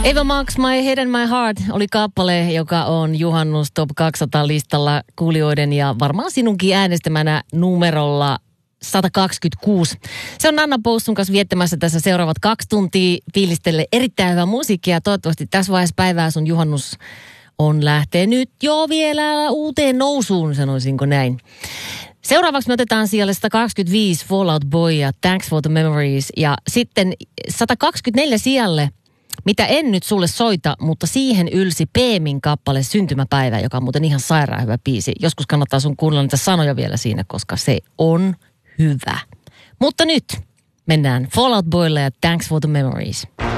Eva Max, My Head and My Heart oli kappale, joka on Juhannus Top 200 listalla kuulijoiden ja varmaan sinunkin äänestämänä numerolla 126. Se on Nanna Poussun kanssa viettämässä tässä seuraavat 2 tuntia fiilistelle erittäin hyvää musiikkia. Toivottavasti tässä vaiheessa päivää sun juhannus on lähtenyt jo vielä uuteen nousuun, sanoisinko näin. Seuraavaksi me otetaan siellä 125 Fall Out Boy ja Thanks for the Memories. Ja sitten 124 sijalle, mitä en nyt sulle soita, mutta siihen ylsi Peemin kappale Syntymäpäivä, joka on muuten ihan sairaan hyvä biisi. Joskus kannattaa sun kuunnella niitä sanoja vielä siinä, koska se on hyvä. Mutta nyt mennään Fall Out Boylle ja Thanks for the Memories.